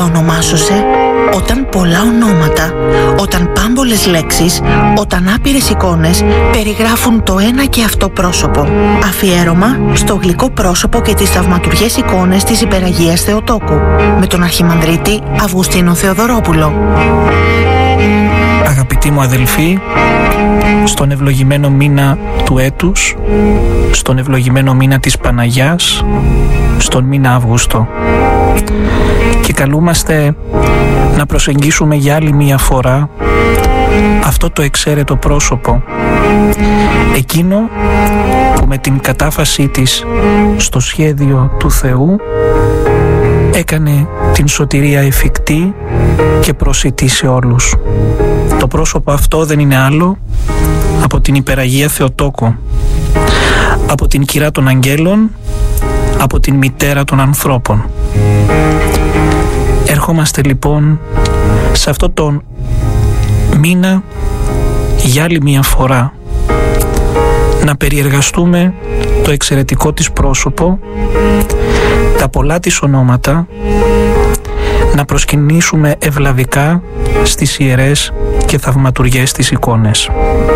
ονομάσωσε όταν πολλά ονόματα, όταν πάμπολες λέξεις, όταν άπειρες εικόνες περιγράφουν το ένα και αυτό πρόσωπο. Αφιέρωμα στο γλυκό πρόσωπο και τις θαυματουργές εικόνες της Υπεραγίας Θεοτόκου, με τον Αρχιμανδρίτη Αυγουστίνο Θεοδωρόπουλο. Αγαπητοί μου αδελφοί, στον ευλογημένο μήνα του έτους, στον ευλογημένο μήνα της Παναγιάς, στον μήνα Αύγουστο, και καλούμαστε να προσεγγίσουμε για άλλη μία φορά αυτό το εξαίρετο πρόσωπο, εκείνο που με την κατάφασή της στο σχέδιο του Θεού έκανε την σωτηρία εφικτή και προσιτή σε όλους. Το πρόσωπο αυτό δεν είναι άλλο από την Υπεραγία Θεοτόκο, από την Κυρά των Αγγέλων, από την Μητέρα των Ανθρώπων. Ερχόμαστε λοιπόν σε αυτό τον μήνα για άλλη μια φορά να περιεργαστούμε το εξαιρετικό της πρόσωπο, τα πολλά της ονόματα, να προσκυνήσουμε ευλαβικά στις ιερές και θαυματουργές της εικόνες.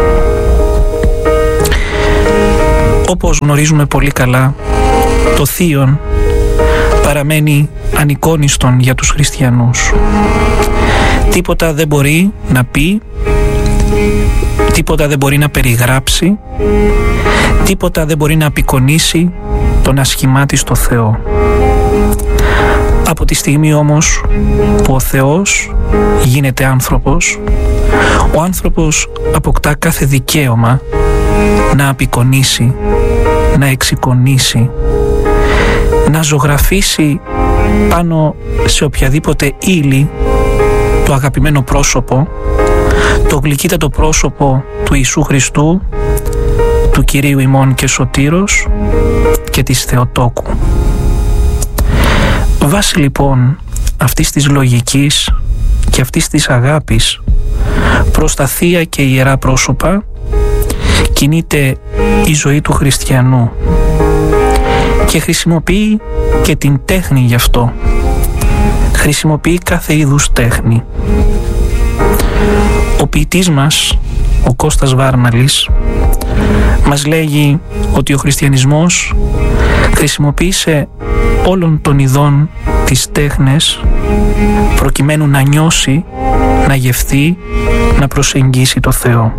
Όπως γνωρίζουμε πολύ καλά, το Θείον παραμένει ανεικόνιστον για τους χριστιανούς. Τίποτα δεν μπορεί να πει, τίποτα δεν μπορεί να περιγράψει, τίποτα δεν μπορεί να απεικονίσει τον ασχημάτιστο Θεό. Από τη στιγμή όμως που ο Θεός γίνεται άνθρωπος, ο άνθρωπος αποκτά κάθε δικαίωμα να απεικονίσει, να εξεικονίσει, να ζωγραφίσει πάνω σε οποιαδήποτε ύλη το αγαπημένο πρόσωπο, το γλυκύτατο πρόσωπο του Ιησού Χριστού, του Κυρίου ημών και Σωτήρος και της Θεοτόκου. Βάσει λοιπόν αυτής της λογικής και αυτής της αγάπης προς τα θεία και ιερά πρόσωπα κινείται η ζωή του χριστιανού και χρησιμοποιεί και την τέχνη γι' αυτό. Χρησιμοποιεί κάθε είδους τέχνη. Ο ποιητής μας, ο Κώστας Βάρναλης, μας λέγει ότι ο χριστιανισμός χρησιμοποίησε όλων των ειδών τις τέχνες προκειμένου να νιώσει, να γευθεί, να προσεγγίσει το Θεό.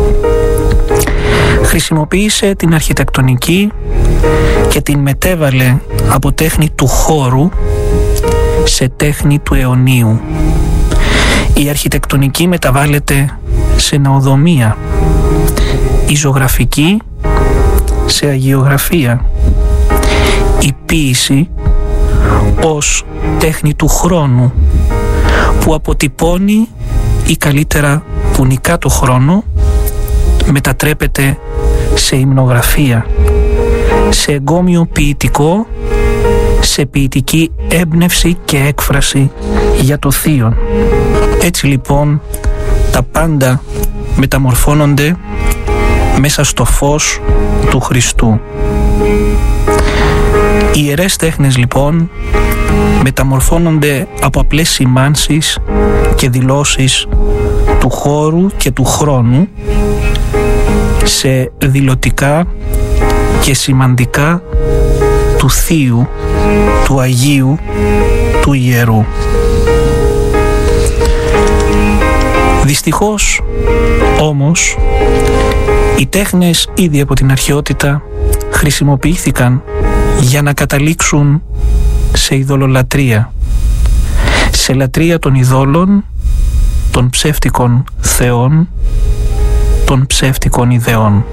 Χρησιμοποίησε την αρχιτεκτονική και την μετέβαλε από τέχνη του χώρου σε τέχνη του αιωνίου. Η αρχιτεκτονική μεταβάλλεται σε ναοδομία, η ζωγραφική σε αγιογραφία, η ποίηση ως τέχνη του χρόνου που αποτυπώνει ή καλύτερα που νικά το χρόνο, μετατρέπεται σε υμνογραφία, σε εγκόμιο ποιητικό, σε ποιητική έμπνευση και έκφραση για το Θείον. Έτσι λοιπόν τα πάντα μεταμορφώνονται μέσα στο φως του Χριστού. Οι ιερές τέχνες λοιπόν μεταμορφώνονται από απλές σημάνσεις και δηλώσεις του χώρου και του χρόνου σε δηλωτικά και σημαντικά του Θείου, του Αγίου, του Ιερού. Δυστυχώς όμως οι τέχνες ήδη από την αρχαιότητα χρησιμοποιήθηκαν για να καταλήξουν σε ειδωλολατρία, σε λατρεία των ειδόλων, των ψεύτικων θεών, των ψεύτικων ιδεών.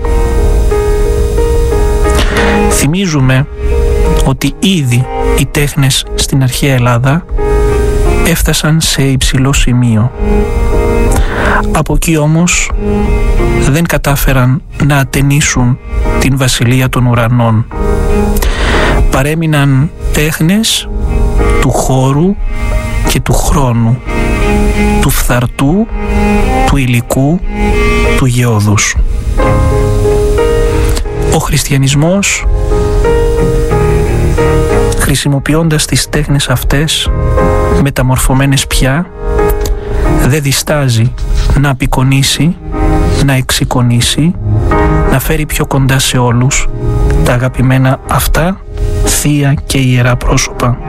Θυμίζουμε ότι ήδη οι τέχνες στην αρχαία Ελλάδα έφτασαν σε υψηλό σημείο. Από εκεί όμως δεν κατάφεραν να ατενίσουν την βασιλεία των ουρανών. Παρέμειναν τέχνες του χώρου και του χρόνου, του φθαρτού, του υλικού, του γεώδους. Ο χριστιανισμός χρησιμοποιώντας τις τέχνες αυτές, μεταμορφωμένες πια, δεν διστάζει να απεικονίσει, να εξεικονίσει, να φέρει πιο κοντά σε όλους τα αγαπημένα αυτά θεία και ιερά πρόσωπα.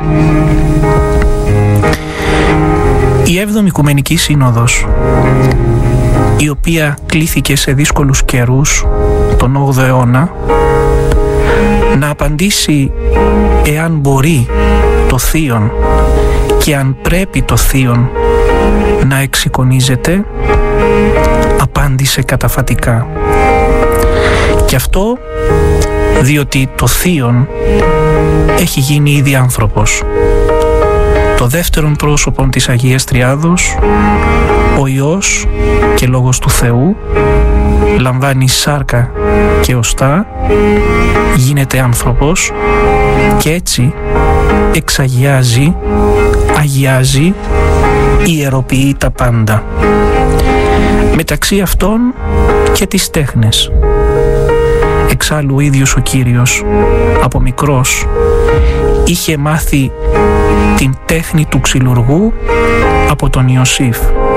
Η 7η Οικουμενική Σύνοδος, η οποία κλήθηκε σε δύσκολους καιρούς τον 8ο αιώνα να απαντήσει εάν μπορεί το θείον και αν πρέπει το θείον να εξεικονίζεται, απάντησε καταφατικά. Και αυτό διότι το θείον έχει γίνει ήδη άνθρωπος. Το δεύτερον πρόσωπον της Αγίας Τριάδος, ο Υιός και Λόγος του Θεού, λαμβάνει σάρκα και οστά, γίνεται άνθρωπος και έτσι εξαγιάζει, αγιάζει, ιεροποιεί τα πάντα. Μεταξύ αυτών και τις τέχνες. Εξάλλου ο ίδιος ο Κύριος από μικρός είχε μάθει την τέχνη του ξυλουργού από τον Ιωσήφ.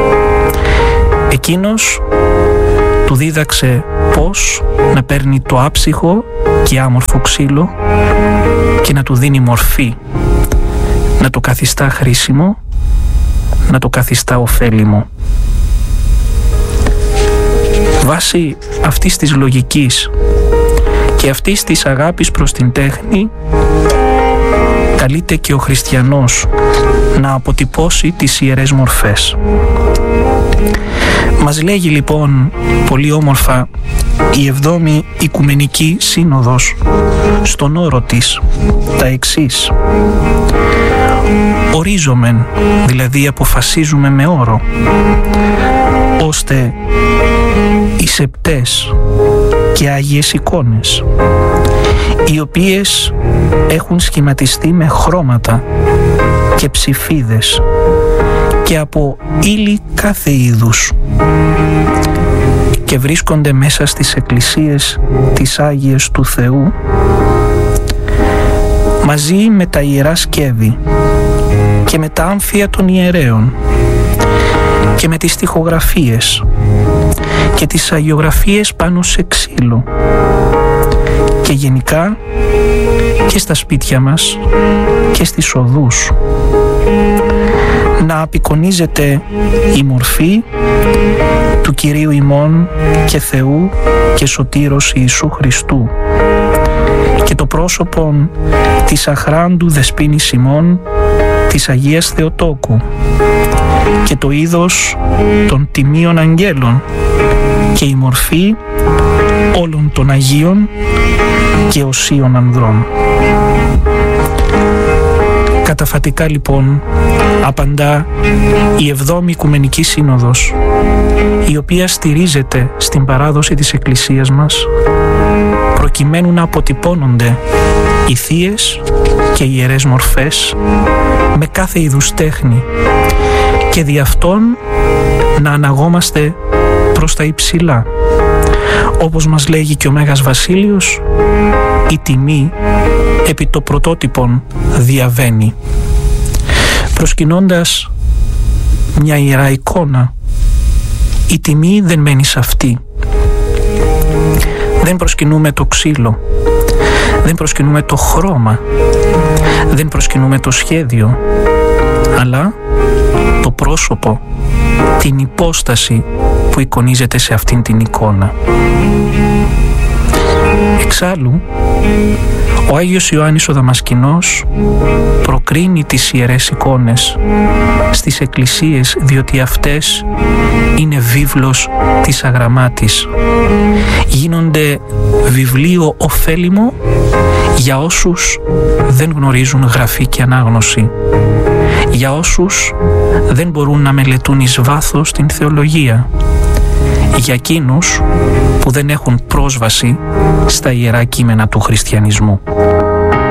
Εκείνος του δίδαξε πώς να παίρνει το άψυχο και άμορφο ξύλο και να του δίνει μορφή, να το καθιστά χρήσιμο, να το καθιστά ωφέλιμο. Βάσει αυτής της λογικής και αυτής της αγάπης προς την τέχνη, καλείται και ο χριστιανός να αποτυπώσει τις ιερές μορφές. Μας λέγει λοιπόν πολύ όμορφα η 7η Οικουμενική Σύνοδος στον όρο της τα εξής: ορίζομεν, δηλαδή αποφασίζουμε με όρο, ώστε οι σεπτές και άγιες εικόνες, οι οποίες έχουν σχηματιστεί με χρώματα και ψηφίδες και από ύλη κάθε είδους και βρίσκονται μέσα στις εκκλησίες της Άγιες του Θεού, μαζί με τα ιερά σκεύη και με τα άμφια των ιερέων και με τις στιχογραφίες και τις αγιογραφίες πάνω σε ξύλο και γενικά και στα σπίτια μας και στις οδούς, να απεικονίζεται η μορφή του Κυρίου ημών και Θεού και Σωτήρος Ιησού Χριστού και το πρόσωπον της αχράντου δεσποίνης ημών της Αγίας Θεοτόκου και το είδος των τιμίων αγγέλων και η μορφή όλων των Αγίων και οσίων ανδρών. Καταφατικά λοιπόν απαντά η 7η Οικουμενική Σύνοδος, η οποία στηρίζεται στην παράδοση της Εκκλησίας μας, προκειμένου να αποτυπώνονται οι θείες και οι ιερές μορφές με κάθε είδους τέχνη και δι' αυτόν να αναγόμαστε προς τα υψηλά. Όπως μας λέγει και ο Μέγας Βασίλειος, η τιμή επί το πρωτότυπον διαβαίνει. Προσκυνώντας μια ιερά εικόνα, η τιμή δεν μένει σε αυτή. Δεν προσκυνούμε το ξύλο, δεν προσκυνούμε το χρώμα, δεν προσκυνούμε το σχέδιο, αλλά το πρόσωπο, την υπόσταση που εικονίζεται σε αυτήν την εικόνα. Εξάλλου, ο Άγιος Ιωάννης ο Δαμασκηνός προκρίνει τις ιερές εικόνες στις εκκλησίες, διότι αυτές είναι βίβλος της αγραμμάτης. Γίνονται βιβλίο ωφέλιμο για όσους δεν γνωρίζουν γραφή και ανάγνωση, για όσους δεν μπορούν να μελετούν εις βάθος την θεολογία, για εκείνους που δεν έχουν πρόσβαση στα ιερά κείμενα του χριστιανισμού.